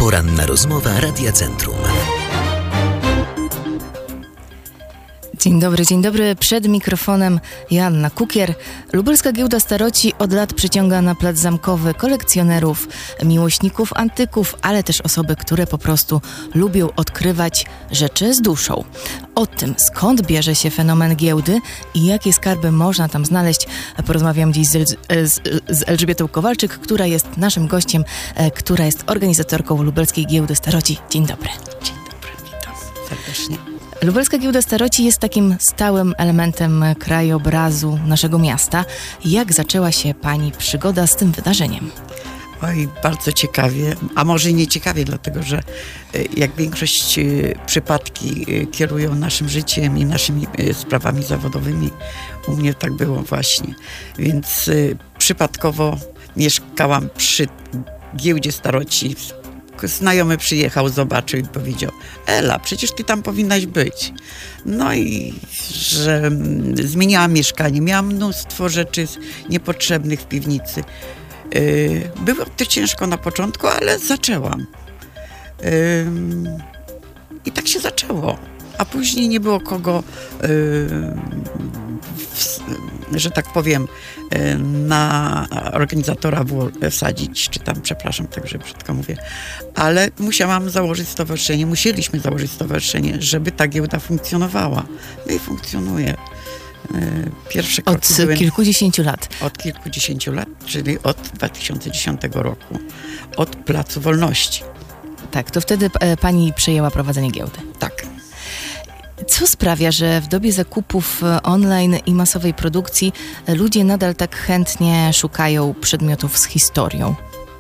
Poranna rozmowa Radia Centrum. Dzień dobry. Przed mikrofonem Joanna Kukier. Lubelska Giełda Staroci od lat przyciąga na plac zamkowy kolekcjonerów, miłośników antyków, ale też osoby, które po prostu lubią odkrywać rzeczy z duszą. O tym, skąd bierze się fenomen giełdy i jakie skarby można tam znaleźć, porozmawiam dziś z Elżbietą Kowalczyk, która jest naszym gościem, która jest organizatorką Lubelskiej Giełdy Staroci. Dzień dobry. Dzień dobry, witam serdecznie. Lubelska Giełda Staroci jest takim stałym elementem krajobrazu naszego miasta. Jak zaczęła się Pani przygoda z tym wydarzeniem? Oj, bardzo ciekawie, a może nie ciekawie, dlatego że jak większość przypadki kierują naszym życiem i naszymi sprawami zawodowymi, u mnie tak było właśnie. Więc przypadkowo mieszkałam przy Giełdzie Staroci. Znajomy przyjechał, zobaczył i powiedział: Ela, przecież ty tam powinnaś być. No i że zmieniałam mieszkanie. Miałam mnóstwo rzeczy niepotrzebnych w piwnicy. Było to ciężko na początku, ale zaczęłam. I tak się zaczęło. A później nie było kogo, że tak powiem, na organizatora wsadzić, czy tam, przepraszam, także brzydko mówię, ale musieliśmy założyć stowarzyszenie, żeby ta giełda funkcjonowała. No i funkcjonuje. Pierwsze kroki Od kilkudziesięciu lat. Od kilkudziesięciu lat, czyli od 2010 roku, od Placu Wolności. Tak, to wtedy Pani przejęła prowadzenie giełdy. Tak. Co sprawia, że w dobie zakupów online i masowej produkcji ludzie nadal tak chętnie szukają przedmiotów z historią?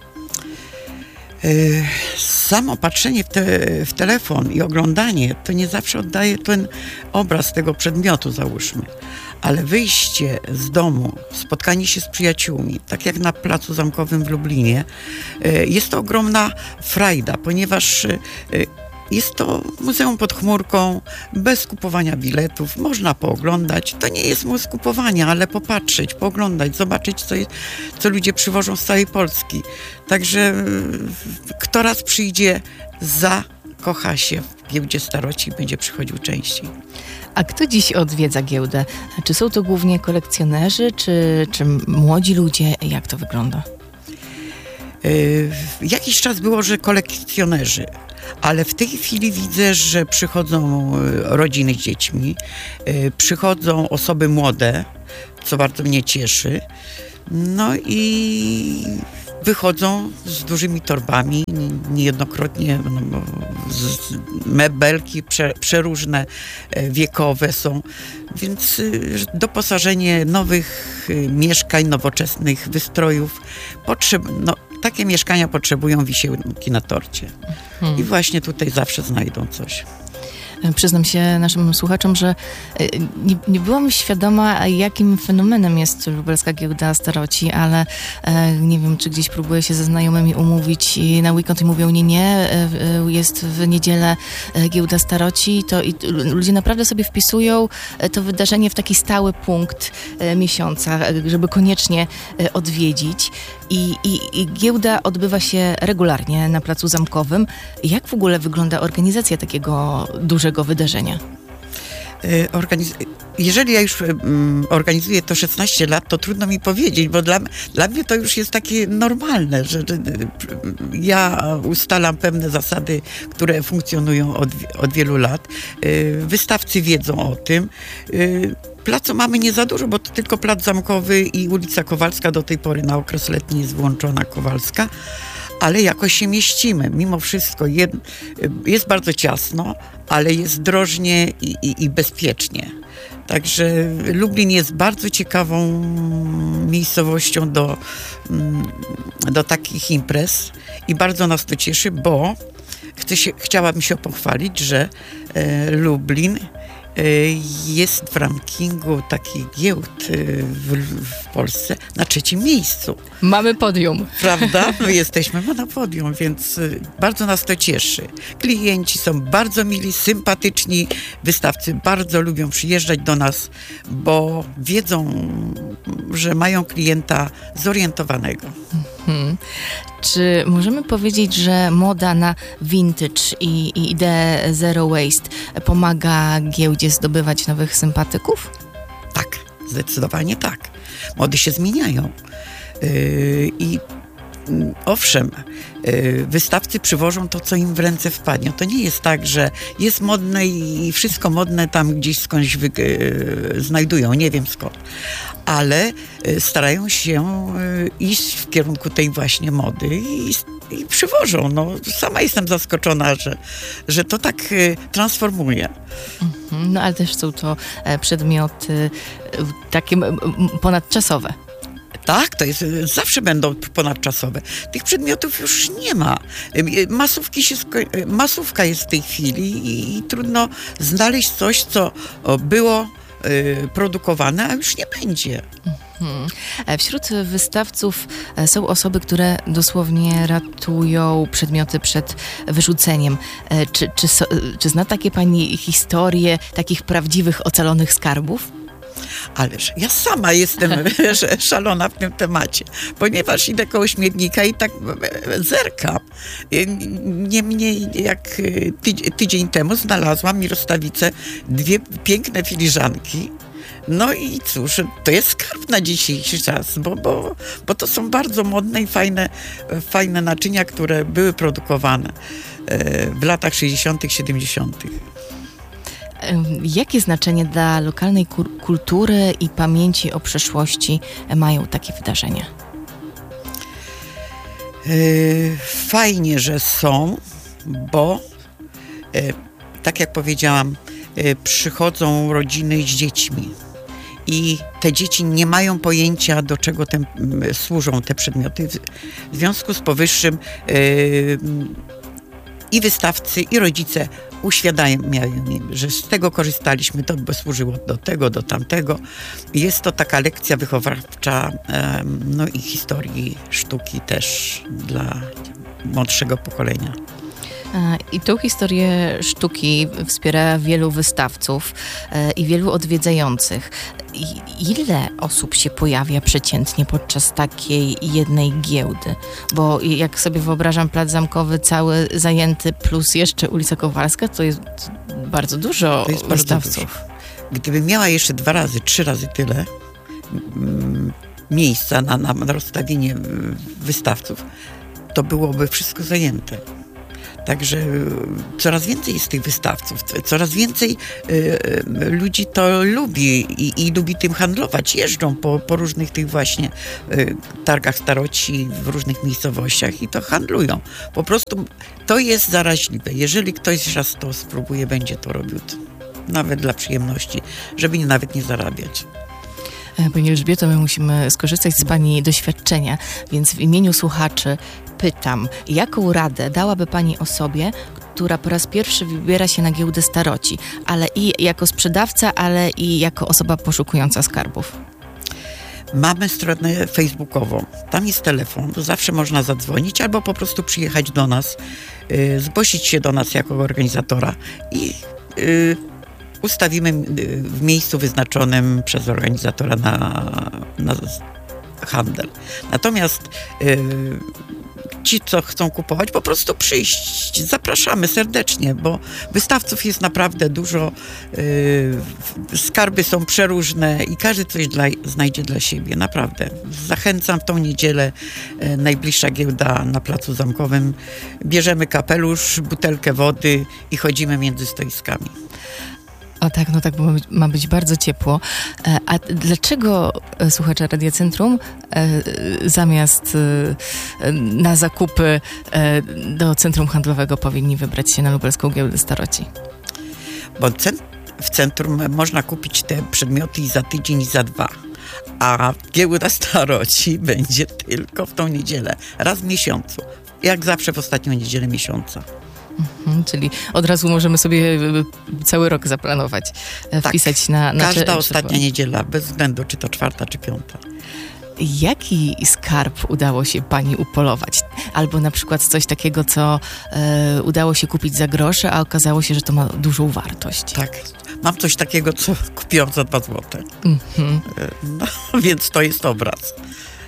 Samo patrzenie w telefon i oglądanie to nie zawsze oddaje ten obraz tego przedmiotu, załóżmy. Ale wyjście z domu, spotkanie się z przyjaciółmi, tak jak na Placu Zamkowym w Lublinie, jest to ogromna frajda, ponieważ jest to muzeum pod chmurką, bez kupowania biletów, można pooglądać. To nie jest moc kupowania, ale popatrzeć, pooglądać, zobaczyć, co ludzie przywożą z całej Polski. Także kto raz przyjdzie, zakocha się w Giełdzie Staroci i będzie przychodził częściej. A kto dziś odwiedza giełdę? Czy są to głównie kolekcjonerzy, czy młodzi ludzie? Jak to wygląda? Jakiś czas było, że kolekcjonerzy, ale w tej chwili widzę, że przychodzą rodziny z dziećmi, przychodzą osoby młode, co bardzo mnie cieszy, no i wychodzą z dużymi torbami, niejednokrotnie mebelki przeróżne, wiekowe są, więc doposażenie nowych mieszkań, nowoczesnych wystrojów, takie mieszkania potrzebują wisienki na torcie. I właśnie tutaj zawsze znajdą coś. Przyznam się naszym słuchaczom, że nie byłam świadoma, jakim fenomenem jest Lubelska Giełda Staroci, ale nie wiem, czy gdzieś próbuję się ze znajomymi umówić na weekend i mówią, nie, jest w niedzielę Giełda Staroci, i ludzie naprawdę sobie wpisują to wydarzenie w taki stały punkt miesiąca, żeby koniecznie odwiedzić. I giełda odbywa się regularnie na Placu Zamkowym. Jak w ogóle wygląda organizacja takiego dużego wydarzenia? Jeżeli ja już organizuję to 16 lat, to trudno mi powiedzieć, bo dla mnie to już jest takie normalne, że ja ustalam pewne zasady, które funkcjonują od wielu lat. Wystawcy wiedzą o tym. Placu mamy nie za dużo, bo to tylko Plac Zamkowy i ulica Kowalska, do tej pory na okres letni jest włączona Kowalska, ale jakoś się mieścimy. Mimo wszystko jest bardzo ciasno, ale jest drożnie i bezpiecznie. Także Lublin jest bardzo ciekawą miejscowością do takich imprez i bardzo nas to cieszy, bo chciałabym się pochwalić, że Lublin jest w rankingu takich giełd w Polsce na 3. miejscu. Mamy podium. Prawda? My jesteśmy na podium, więc bardzo nas to cieszy. Klienci są bardzo mili, sympatyczni, wystawcy bardzo lubią przyjeżdżać do nas, bo wiedzą, że mają klienta zorientowanego. Czy możemy powiedzieć, że moda na vintage i ideę zero waste pomaga giełdzie zdobywać nowych sympatyków? Tak, zdecydowanie tak. Mody się zmieniają. I owszem, wystawcy przywożą to, co im w ręce wpadnie. To nie jest tak, że jest modne i wszystko modne tam gdzieś skądś znajdują, nie wiem skąd. Ale starają się iść w kierunku tej właśnie mody i przywożą. No, sama jestem zaskoczona, że to tak transformuje. No ale też są to przedmioty takie ponadczasowe. Tak, to jest, zawsze będą ponadczasowe. Tych przedmiotów już nie ma. Masówka jest w tej chwili i trudno znaleźć coś, co było produkowane, a już nie będzie. Wśród wystawców są osoby, które dosłownie ratują przedmioty przed wyrzuceniem. Czy zna takie pani historie takich prawdziwych, ocalonych skarbów? Ależ ja sama jestem szalona w tym temacie, ponieważ idę koło śmietnika i tak zerkam. Niemniej jak tydzień temu znalazłam mi rozstawicę 2 piękne filiżanki. No i cóż, to jest skarb na dzisiejszy czas, bo to są bardzo modne i fajne naczynia, które były produkowane w latach 60., 70. Jakie znaczenie dla lokalnej kultury i pamięci o przeszłości mają takie wydarzenia? Fajnie, że są, bo tak jak powiedziałam, przychodzą rodziny z dziećmi i te dzieci nie mają pojęcia, do czego służą te przedmioty. W związku z powyższym i wystawcy, i rodzice uświadamiają im, że z tego korzystaliśmy, to by służyło do tego, do tamtego. Jest to taka lekcja wychowawcza, no i historii sztuki też dla młodszego pokolenia. I tą historię sztuki wspiera wielu wystawców i wielu odwiedzających. Ile osób się pojawia przeciętnie podczas takiej jednej giełdy? Bo jak sobie wyobrażam Plac Zamkowy cały zajęty plus jeszcze ulica Kowalska, to jest bardzo dużo wystawców. Bardzo dużo. Gdybym miała jeszcze 2 razy, 3 razy tyle miejsca na rozstawienie wystawców, to byłoby wszystko zajęte. Także coraz więcej jest tych wystawców, coraz więcej ludzi to lubi i lubi tym handlować. Jeżdżą po różnych tych właśnie targach staroci w różnych miejscowościach i to handlują. Po prostu to jest zaraźliwe. Jeżeli ktoś raz to spróbuje, będzie to robił nawet dla przyjemności, żeby nawet nie zarabiać. Pani Elżbieto, my musimy skorzystać z pani doświadczenia, więc w imieniu słuchaczy pytam, jaką radę dałaby pani osobie, która po raz pierwszy wybiera się na giełdę staroci, ale i jako sprzedawca, ale i jako osoba poszukująca skarbów? Mamy stronę facebookową. Tam jest telefon, zawsze można zadzwonić albo po prostu przyjechać do nas, zgłosić się do nas jako organizatora i ustawimy w miejscu wyznaczonym przez organizatora na handel. Natomiast ci, co chcą kupować, po prostu przyjść. Zapraszamy serdecznie, bo wystawców jest naprawdę dużo. Skarby są przeróżne i każdy coś znajdzie dla siebie. Naprawdę. Zachęcam w tą niedzielę. Najbliższa giełda na Placu Zamkowym. Bierzemy kapelusz, butelkę wody i chodzimy między stoiskami. O tak, no tak, bo ma być bardzo ciepło. A dlaczego słuchacze Radia Centrum zamiast na zakupy do centrum handlowego powinni wybrać się na lubelską giełdę staroci? Bo w centrum można kupić te przedmioty i za tydzień, i za 2. A giełda staroci będzie tylko w tą niedzielę, raz w miesiącu. Jak zawsze w ostatnią niedzielę miesiąca. Czyli od razu możemy sobie cały rok zaplanować, wpisać na każda ostatnia niedziela, bez względu czy to 4. czy 5. Jaki skarb udało się pani upolować? Albo na przykład coś takiego, co udało się kupić za grosze, a okazało się, że to ma dużą wartość. Tak. Mam coś takiego, co kupiłam za 2 złote. No, więc to jest obraz.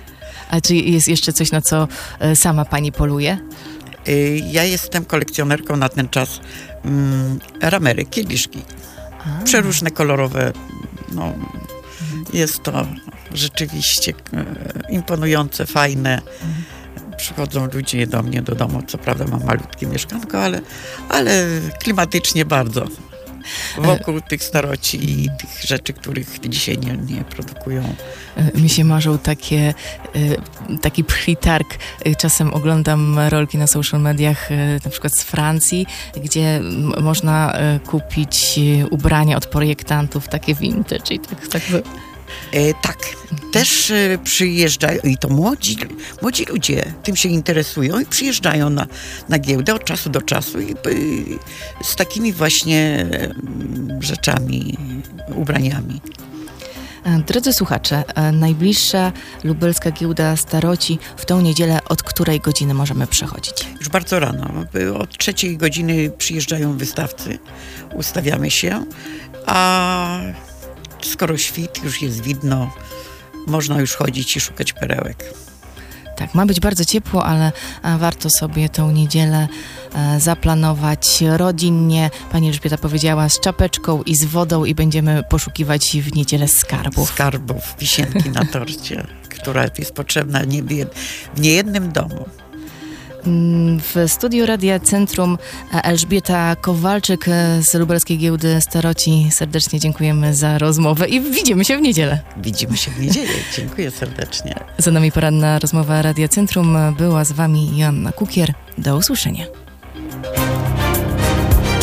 A czy jest jeszcze coś, na co sama pani poluje? Ja jestem kolekcjonerką na ten czas ramerek, kieliszki. Przeróżne, kolorowe. No, jest to rzeczywiście imponujące, fajne. Przychodzą ludzie do mnie do domu. Co prawda mam malutkie mieszkanko, ale klimatycznie bardzo. Wokół tych staroci i tych rzeczy, których dzisiaj nie produkują. Mi się marzą taki przetarg. Czasem oglądam rolki na social mediach, na przykład z Francji, gdzie można kupić ubrania od projektantów, takie vintage i tak. Tak, też przyjeżdżają i to młodzi ludzie tym się interesują i przyjeżdżają na giełdę od czasu do czasu i z takimi właśnie rzeczami, ubraniami. Drodzy słuchacze, najbliższa lubelska giełda staroci w tą niedzielę od której godziny możemy przechodzić? Już bardzo rano. Od 3 godziny przyjeżdżają wystawcy, ustawiamy się, a skoro świt, już jest widno, można już chodzić i szukać perełek. Tak, ma być bardzo ciepło, ale warto sobie tą niedzielę zaplanować rodzinnie. Pani Elżbieta powiedziała, z czapeczką i z wodą i będziemy poszukiwać w niedzielę skarbów. Skarbów, wisienki na torcie, która jest potrzebna w niejednym domu. W studiu Radia Centrum Elżbieta Kowalczyk z Lubelskiej Giełdy Staroci. Serdecznie dziękujemy za rozmowę i widzimy się w niedzielę. Widzimy się w niedzielę. Dziękuję serdecznie. Za nami poranna rozmowa Radia Centrum. Była z wami Joanna Kukier. Do usłyszenia.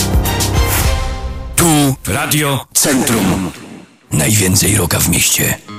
Tu Radio Centrum. Najwięcej rocka w mieście.